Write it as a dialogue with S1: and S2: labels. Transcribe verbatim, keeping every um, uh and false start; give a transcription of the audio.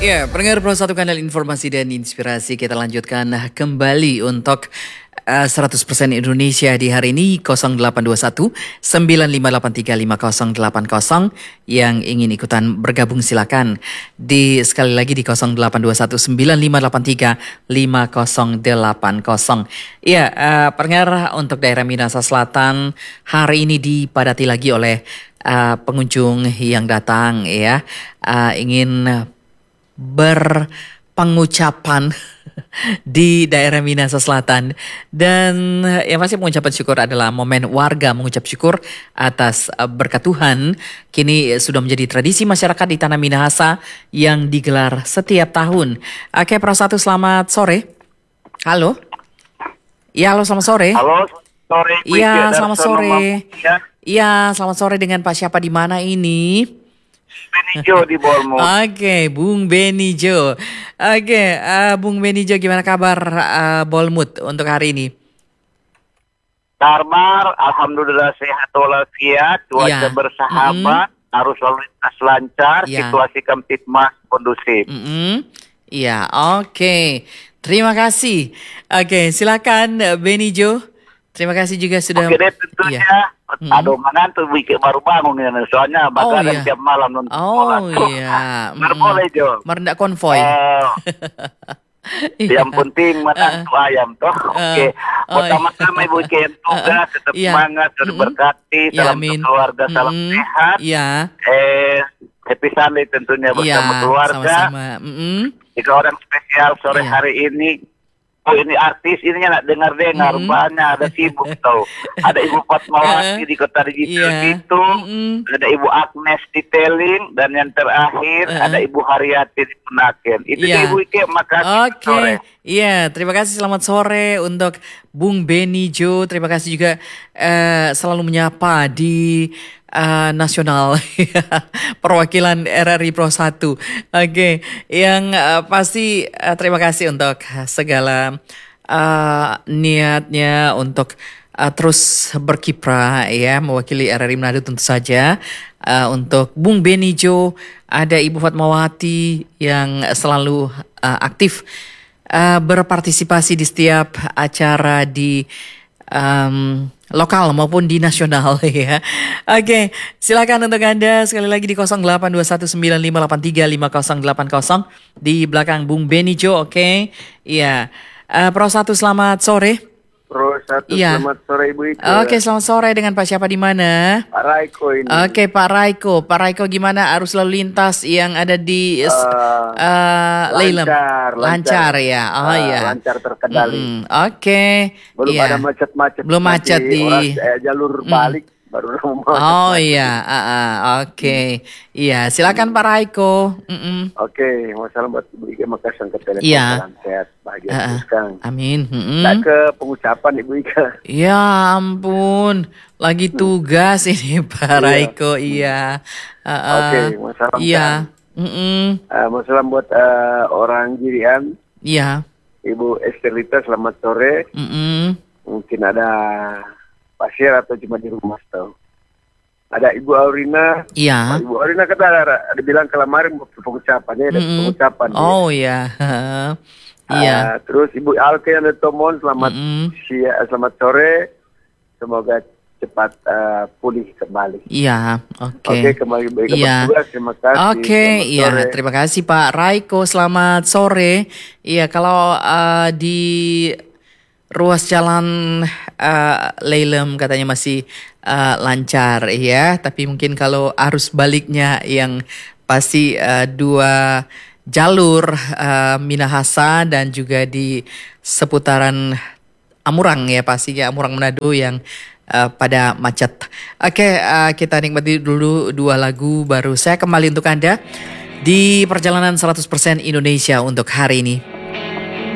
S1: Ya, pendengar Pro satu Kanal Informasi dan Inspirasi, kita lanjutkan kembali untuk uh, seratus persen Indonesia di hari ini. Nol delapan dua satu sembilan lima delapan tiga lima nol delapan nol. Yang ingin ikutan bergabung silakan di sekali lagi di nol delapan dua satu sembilan lima delapan tiga lima nol delapan nol. Iya, uh, pendengar, untuk daerah Minahasa Selatan hari ini dipadati lagi oleh uh, pengunjung yang datang ya, uh, ingin berpengucapan di daerah Minahasa Selatan. Dan yang pasti pengucapan syukur adalah momen warga mengucap syukur atas berkat Tuhan. Kini sudah menjadi tradisi masyarakat di tanah Minahasa yang digelar setiap tahun. Oke, Pro satu, selamat sore. Halo. Iya, halo, selamat sore.
S2: Halo, sore.
S1: Iya, selamat sore. Iya, selamat sore, dengan Pak siapa di mana ini?
S2: Benijo di Bolmut.
S1: Oke, okay, Bung Benijo. Oke, okay, uh, Bung Benijo, gimana kabar uh, Bolmut untuk hari ini?
S2: Kabar, alhamdulillah sehat walafiat, cuaca
S1: ya.
S2: bersahabat, mm-hmm. arus lalu lintas lancar, ya. Situasi Kamtipmas kondusif.
S1: Mm-hmm. Iya, oke. Okay. Terima kasih. Oke, okay, silakan Benijo. Terima kasih juga sudah.
S2: Oke deh, tentunya. Ya. Hmm. Aduh, mana tuh weekend baru bangun ya, soalnya bakal
S1: oh, iya.
S2: tiap malam nonton
S1: Oh bola. Iya.
S2: Baru boleh Jo.
S1: Merendak konvoy.
S2: Uh, yang penting menang uh, tuh ayam toh. Uh, Oke. Okay. Pertama-tama Ibu weekend tugas, uh, tetap yeah. semangat, berberkati, mm-hmm. salam
S1: yeah,
S2: untuk keluarga, salam mm-hmm. sehat.
S1: Iya. Yeah.
S2: Eh, happy Sunday tentunya bersama yeah, keluarga.
S1: Sama-sama. Mm-hmm.
S2: Tiga orang spesial sore yeah. hari ini. Oh, ini artis, ini nak dengar-dengar, mm-hmm. banyak, ada sibuk tau. Ada Ibu Fatmawati uh, di Kota Digital yeah. itu, mm-hmm. ada Ibu Agnes di Teling, dan yang terakhir uh, ada Ibu Haryati di Penaken. Itu yeah. Ibu Ike, makasih.
S1: Oke, okay. Iya, yeah, terima kasih, selamat sore untuk Bung Benijo. Terima kasih juga uh, selalu menyapa di Uh, nasional perwakilan R R I Pro satu. Oke, okay. Yang uh, pasti uh, terima kasih untuk segala uh, niatnya untuk uh, terus berkiprah ya, mewakili R R I Manado tentu saja. Uh, untuk Bung Benijo, ada Ibu Fatmawati yang selalu uh, aktif uh, berpartisipasi di setiap acara di um, lokal maupun di nasional ya. Oke, silakan untuk Anda sekali lagi di nol delapan dua satu sembilan lima delapan tiga lima nol delapan nol di belakang Bung Benijo. Oke. Okay. Iya. Uh, Pro satu, selamat sore.
S2: Pro satu, ya. Selamat sore Ibu Ika.
S1: Oke, okay, selamat sore, dengan Pak siapa di mana?
S2: Pak Raiko ini.
S1: Oke, okay, Pak Raiko. Pak Raiko, gimana arus lalu lintas yang ada di uh, uh, Leilem?
S2: Lancar,
S1: lancar ya. Oh uh, ya.
S2: Lancar terkendali.
S1: Mm, Oke. Okay.
S2: Belum
S1: yeah.
S2: ada macet-macet.
S1: Belum macet di
S2: orang, eh, jalur mm. balik. Baru
S1: oh iya, uh, uh, oke, okay. Iya, silakan Pak Raiko.
S2: Oke, okay. Wassalamualaikum buat Ibu Ika, Makassar ke telepon,
S1: yeah.
S2: salam sehat, bahagia
S1: uh,
S2: terus Kang.
S1: Amin. Mm-hmm.
S2: Nah, ke pengucapan Ibu Ika.
S1: Ya ampun, lagi tugas ini Pak Raiko, iya. Uh, uh,
S2: oke, okay. Wassalamualaikum.
S1: Iya. Mm-hmm.
S2: Uh, Wassalamualaikum buat uh, orang Jirian.
S1: Iya.
S2: Ibu Estelita, selamat sore.
S1: Mm-hmm.
S2: Mungkin ada pasir atau cuma di rumah tahu. Ada Ibu Aurina.
S1: Iya.
S2: Ibu Aurina kata ada, ada bilang kelamarin pengucapannya, ada mm-hmm. pengucapan.
S1: Oh iya. Iya.
S2: Uh, terus Ibu Alke yang ada Tomon, selamat mm-hmm. siang, selamat sore. Semoga cepat uh, pulih kembali.
S1: Iya, oke.
S2: Okay. Oke, okay, kembali baik.
S1: Iya.
S2: Terima kasih.
S1: Oke, okay, iya, terima kasih Pak Raiko. Selamat sore. Iya, kalau uh, di ruas jalan uh, Leilem katanya masih uh, lancar ya, tapi mungkin kalau arus baliknya yang pasti uh, dua jalur uh, Minahasa dan juga di seputaran Amurang ya, pastinya Amurang Manado yang uh, pada macet. Oke, uh, kita nikmati dulu dua lagu baru saya kembali untuk Anda di perjalanan seratus persen Indonesia untuk hari ini.